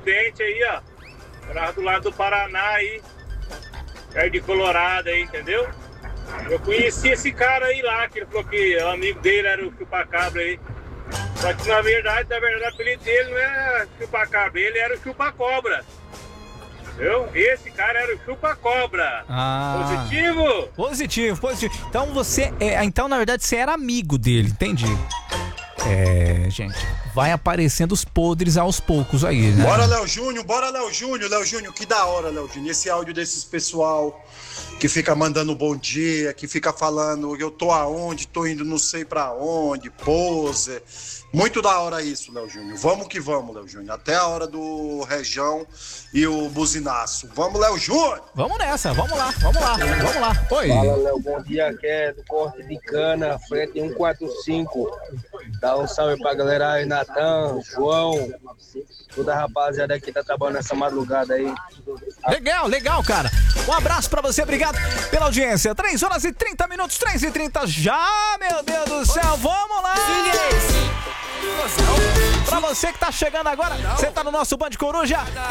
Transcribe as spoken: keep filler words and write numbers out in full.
Prudente aí, ó. Morava do lado do Paraná aí. Perto de Colorado aí, entendeu? Eu conheci esse cara aí lá, que ele falou que o amigo dele era o chupa-cabra aí. Só que na verdade, na verdade, o apelido dele não era chupa-cabra, ele era o chupa-cobra. Entendeu? Esse cara era o chupa-cobra. Ah. Positivo? Positivo, positivo. Então você, é, então na verdade você era amigo dele, entendi. É, gente, vai aparecendo os podres aos poucos aí, né? Bora, Léo Júnior, bora, Léo Júnior, Léo Júnior, que da hora, Léo Júnior. Esse áudio desses pessoal que fica mandando bom dia, que fica falando eu tô aonde, tô indo não sei pra onde, pose. Muito da hora isso, Léo Júnior. Vamos que vamos, Léo Júnior. Até a hora do Rejão e o Buzinaço. Vamos, Léo Júnior! Vamos nessa, vamos lá, vamos lá, vamos lá. Oi. Fala, Léo, bom dia, aqui é do corte de cana, frente cento e quarenta e cinco. Dá um salve pra galera aí, Natan, João, toda a rapaziada que tá trabalhando nessa madrugada aí. Legal, legal, cara. Um abraço pra você, obrigado pela audiência. três horas e trinta minutos, três e trinta já, meu Deus do céu, vamos lá! Pra você que tá chegando agora, você tá no nosso Band Coruja.